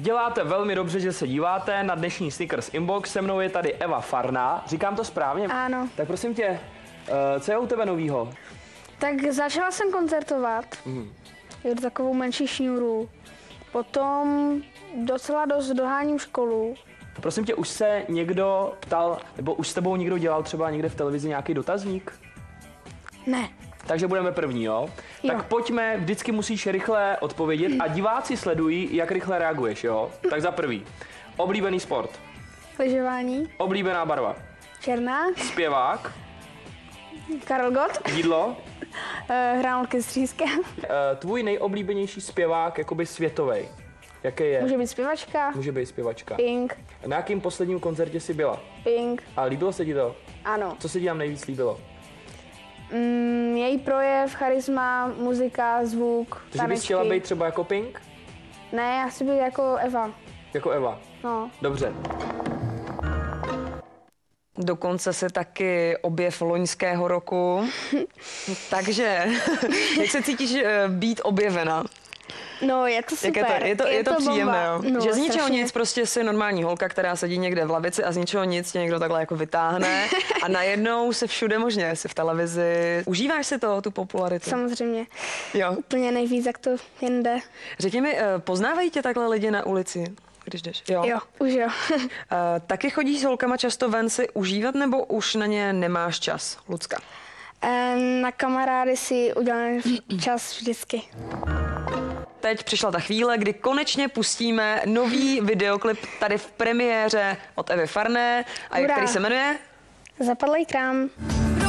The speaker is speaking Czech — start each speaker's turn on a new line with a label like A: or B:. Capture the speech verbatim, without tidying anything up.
A: Děláte velmi dobře, že se díváte na dnešní Snickers Inbox. Se mnou je tady Eva Farná. Říkám to správně?
B: Ano.
A: Tak prosím tě, uh, co je u tebe novýho?
B: Tak začala jsem koncertovat.
A: Mm.
B: Je to takovou menší šňůru. Potom docela dost doháním školu.
A: Prosím tě, už se někdo ptal, nebo už s tebou někdo dělal třeba někde v televizi nějaký dotazník?
B: Ne.
A: Takže budeme první, jo?
B: Jo.
A: Tak pojďme, vždycky musíš rychle odpovědět a diváci sledují, jak rychle reaguješ, jo? Tak za prvý, oblíbený sport,
B: Lyžování.
A: oblíbená barva,
B: Černá.
A: zpěvák,
B: Karel Gott.
A: jídlo,
B: Uh, Hranolky s třískem.
A: eh, tvůj nejoblíbenější zpěvák, jakoby světovej. Jaký je?
B: Může být zpěvačka.
A: Může být zpěvačka.
B: Pink.
A: Na jakém posledním koncertě jsi byla?
B: Pink.
A: A líbilo se ti to?
B: Ano.
A: Co se ti tam nejvíc líbilo?
B: Mm, její projev, charisma, muzika, zvuk,
A: Takže bys
B: tanečky.
A: chtěla být třeba jako Pink?
B: Ne, já chci být jako Eva.
A: Jako Eva?
B: No.
A: Dobře.
C: Dokonce se taky objev loňského roku. Takže, jak se cítíš eh, být objevena?
B: No, je to super.
C: Jak je to, je to, je to příjemné, jo?
B: No,
C: Že z ničeho
B: strašně.
C: nic prostě si normální holka, která sedí někde v lavici a z ničeho nic tě někdo takhle jako vytáhne a najednou se všude možně, jsi v televizi. Užíváš si to, tu popularitu?
B: Samozřejmě.
C: Jo.
B: Úplně nejvíc, jak to jen jde.
C: Řekni mi, eh, poznávají tě takhle lidi na ulici, když jdeš? Jo.
B: Jo, už jo.
C: Eh, taky chodíš s holkama často ven si užívat, nebo už na ně nemáš čas, Lucka?
B: Eh, Na kamarády si uděláme čas vždycky.
C: Teď přišla ta chvíle, kdy konečně pustíme nový videoklip tady v premiéře od Evy Farné, a jak
B: Hurá.
C: který se jmenuje?
B: Zapadlej krám.